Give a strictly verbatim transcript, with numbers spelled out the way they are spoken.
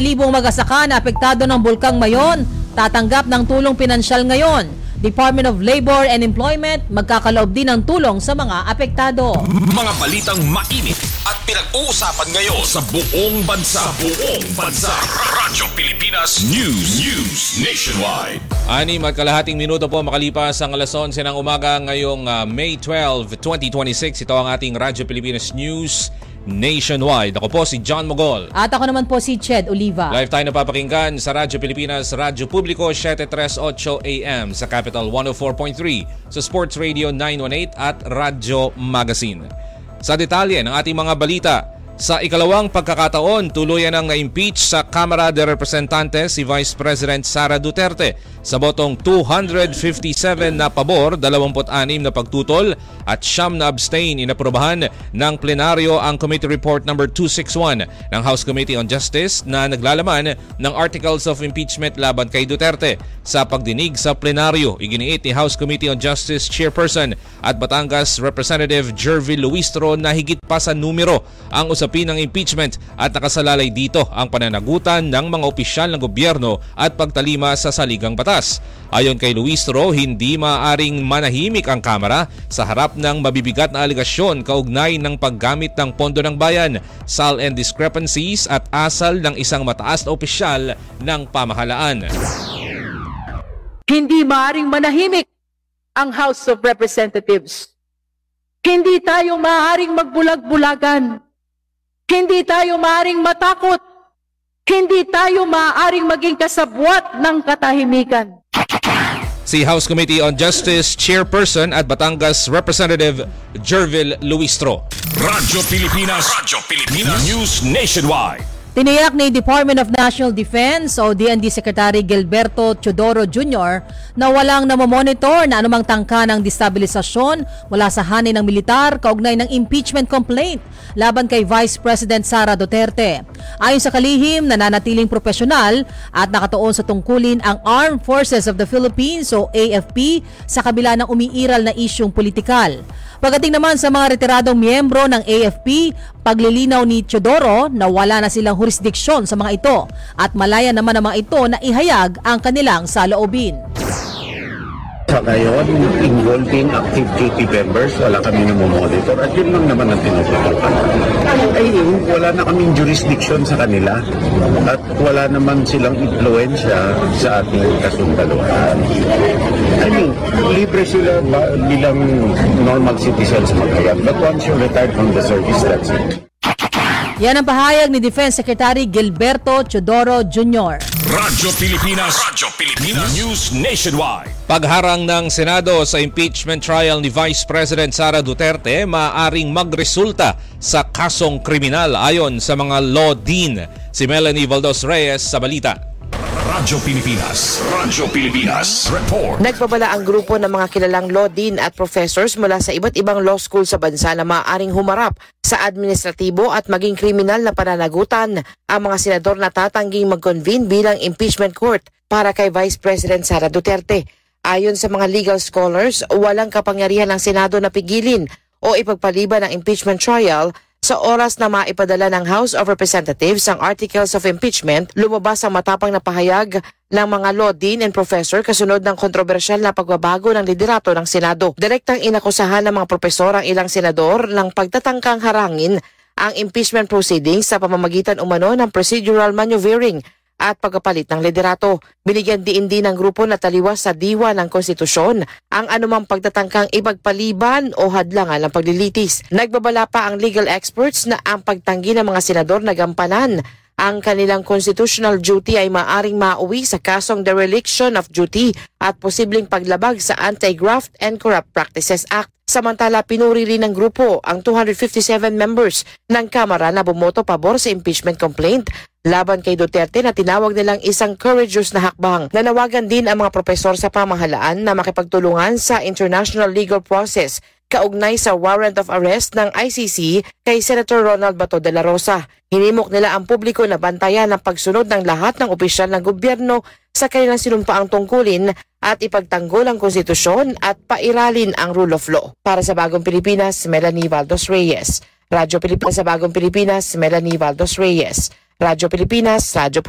libong mag-asaka na apektado ng Bulkang Mayon, tatanggap ng tulong pinansyal ngayon. Department of Labor and Employment magkakaloob din ng tulong sa mga apektado. Mga balitang mainit at pinag-uusapan ngayon sa buong bansa. Sa buong bansa. Radyo Pilipinas News. News Nationwide. Anim at kalahating minuto po makalipas ang alas onse ng umaga ngayong uh, May twelfth, twenty twenty-six. Ito ang ating Radyo Pilipinas News Nationwide. Ako po si John Mogol. At ako naman po si Ched Oliva. Live tayo napapakinggan sa Radyo Pilipinas, Radyo Publiko seven thirty-eight A M, sa Capital one oh four point three, sa Sports Radio nine eighteen at Radyo Magazine. Sa detalye ng ating mga balita, sa ikalawang pagkakataon, tuluyan ang na-impeach sa Kamara de Representantes si Vice President Sara Duterte sa botong two hundred fifty-seven na pabor, twenty-six na pagtutol at siyam na abstain. Inaprobahan ng plenaryo ang Committee Report number two sixty-one ng House Committee on Justice na naglalaman ng Articles of Impeachment laban kay Duterte. Sa pagdinig sa plenaryo, iginiit ni House Committee on Justice Chairperson at Batangas Representative Jervil Luistro na higit pa sa numero ang usapin ng impeachment at nakasalalay dito ang pananagutan ng mga opisyal ng gobyerno at pagtalima sa saligang batas. Ayon kay Luistro, hindi maaaring manahimik ang Kamara sa harap ng mabibigat na aligasyon kaugnay ng paggamit ng pondo ng bayan, sal and discrepancies at asal ng isang mataas na opisyal ng pamahalaan. Hindi maaaring manahimik ang House of Representatives. Hindi tayo maaaring magbulag-bulagan. Hindi tayo maaaring matakot. Hindi tayo maaaring maging kasabwat ng katahimikan. Si House Committee on Justice Chairperson at Batangas Representative Jervil Luistro. Radyo Pilipinas. Radyo Pilipinas News Nationwide. Tiniyak ni Department of National Defense o D N D Secretary Gilberto Teodoro Junior na walang namomonitor na anumang tangka ng destabilisasyon mula sa hanay ng militar kaugnay ng impeachment complaint laban kay Vice President Sara Duterte. Ayon sa kalihim, nananatiling profesional at nakatuon sa tungkulin ang Armed Forces of the Philippines o A F P sa kabila ng umiiral na isyung politikal. Pagdating naman sa mga retiradong miyembro ng A F P, paglilinaw ni Teodoro na wala na silang jurisdiksyon sa mga ito at malaya naman ang mga ito na ihayag ang kanilang saloobin. Sa ngayon, involving active duty members, wala kami namomonitor at yun lang naman ang tinututukan. Ay, wala na kaming jurisdiction sa kanila at wala naman silang influensya sa ating kasundaluhan. I mean, libre sila bilang normal citizens maghayag. But once you're retired from the service, that's it. Yan ang pahayag ni Defense Secretary Gilberto Teodoro Junior Radyo Pilipinas. Radyo Pilipinas News Nationwide. Pagharang ng Senado sa impeachment trial ni Vice President Sara Duterte maaaring magresulta sa kasong kriminal ayon sa mga law dean. Si Melanie Valdos Reyes sa balita. Radyo Pilipinas. Radyo Pilipinas Report. Nagbabala ang grupo ng mga kilalang law dean at professors mula sa iba't ibang law school sa bansa na maaaring humarap sa administratibo at maging kriminal na pananagutan ang mga senador na tatangging mag-convene bilang impeachment court para kay Vice President Sara Duterte. Ayon sa mga legal scholars, walang kapangyarihan ng Senado na pigilin o ipagpaliban ng impeachment trial. Sa oras na maipadala ng House of Representatives ang Articles of Impeachment, lumabas ang matapang na pahayag ng mga law dean and professor kasunod ng kontrobersyal na pagbabago ng liderato ng Senado. Direktang inakusahan ng mga profesor ang ilang senador ng pagtatangkang harangin ang impeachment proceedings sa pamamagitan umano ng procedural maneuvering at pagkapalit ng liderato. Binigyan diin din ng grupo na taliwas sa diwa ng konstitusyon ang anumang pagtatangkang ipagpaliban o hadlangan ng paglilitis. Nagbabala pa ang legal experts na ang pagtanggi ng mga senador na gampanan ang kanilang constitutional duty ay maaring mauwi sa kasong dereliction of duty at posibleng paglabag sa Anti-Graft and Corrupt Practices Act. Samantala, pinuri rin ng grupo ang two hundred fifty-seven members ng Kamara na bumoto pabor sa impeachment complaint laban kay Duterte na tinawag nilang isang courageous na hakbang. Nanawagan din ang mga propesor sa pamahalaan na makipagtulungan sa international legal process kaugnay sa warrant of arrest ng I C C kay Senator Ronald Bato de la Rosa. Hinimok nila ang publiko na bantayan ang pagsunod ng lahat ng opisyal ng gobyerno sa kanilang sinumpaang tungkulin at ipagtanggol ang konstitusyon at pairalin ang rule of law. Para sa Bagong Pilipinas, Melanie Valdos Reyes. Radyo Pilipinas sa Bagong Pilipinas, Melanie Valdos Reyes. Radyo Pilipinas, Radyo